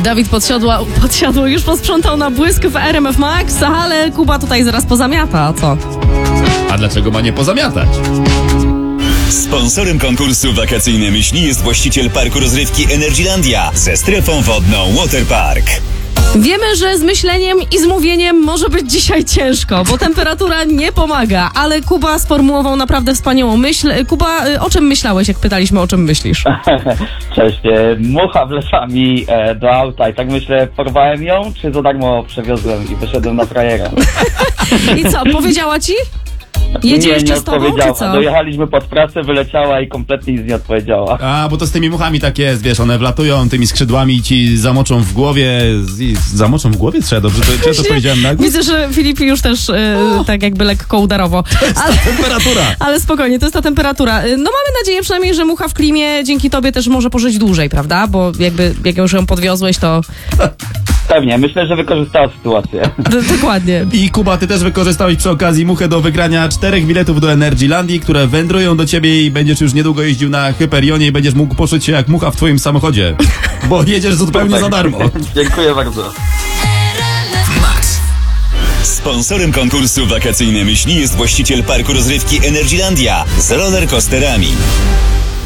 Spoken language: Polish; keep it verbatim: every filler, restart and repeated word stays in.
Dawid podsiadła, podsiadło, już posprzątał na błysk w R M F Max, ale Kuba tutaj zaraz pozamiata, a co? A dlaczego ma nie pozamiatać? Sponsorem konkursu Wakacyjne Myśli jest właściciel parku rozrywki Energylandia ze strefą wodną Waterpark. Wiemy, że z myśleniem i z mówieniem może być dzisiaj ciężko, bo temperatura nie pomaga, ale Kuba sformułował naprawdę wspaniałą myśl. Kuba, o czym myślałeś, jak pytaliśmy, o czym myślisz? Cześć, e, mucha wleciała mi e, do auta i tak myślę, porwałem ją, czy za darmo przewiozłem i wyszedłem na frajerę? I co, powiedziała ci? Jedzie nie, jeszcze nie z tobą, czy odpowiedziała. co? Dojechaliśmy pod pracę, wyleciała i kompletnie nic nie odpowiedziała. A, bo to z tymi muchami tak jest, wiesz, one wlatują tymi skrzydłami i ci zamoczą w głowie. I zamoczą w głowie? Trzeba dobrze, to, czy ja to powiedziałem na głos? Widzę, że Filip już też e, tak jakby lekko udarowo. Ale, temperatura. ale spokojnie, to jest ta temperatura. No mamy nadzieję przynajmniej, że mucha w klimie dzięki tobie też może pożyć dłużej, prawda? Bo jakby jak już ją podwiozłeś, to... Pewnie, myślę, że wykorzystała sytuację. D- dokładnie. I Kuba, ty też wykorzystałeś przy okazji muchę do wygrania czterech biletów do Energylandii, które wędrują do ciebie i będziesz już niedługo jeździł na Hyperionie i będziesz mógł poczuć się jak mucha w twoim samochodzie, bo jedziesz zupełnie za darmo. Dziękuję bardzo. Sponsorem konkursu Wakacyjne Myśli jest właściciel parku rozrywki Energylandia z rollercoasterami.